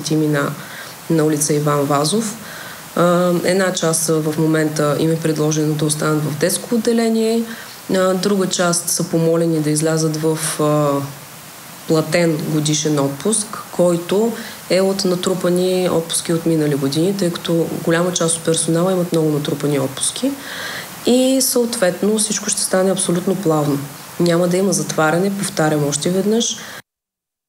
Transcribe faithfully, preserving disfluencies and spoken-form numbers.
работим и на, на улица Иван Вазов. Една част в момента им е предложено да останат в детско отделение, друга част са помолени да излязат в платен годишен отпуск, който е от натрупани отпуски от минали години, тъй като голяма част от персонала имат много натрупани отпуски и съответно всичко ще стане абсолютно плавно. Няма да има затваряне, повтарям още веднъж.